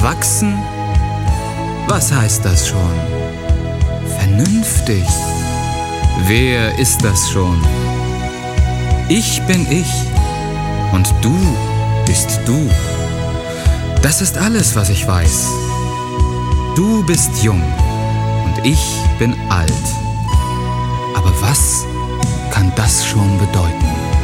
Wachsen? Was heißt das schon? Vernünftig? Wer ist das schon? Ich bin ich und du bist du. Das ist alles, was ich weiß. Du bist jung und ich bin alt. Aber was kann das schon bedeuten?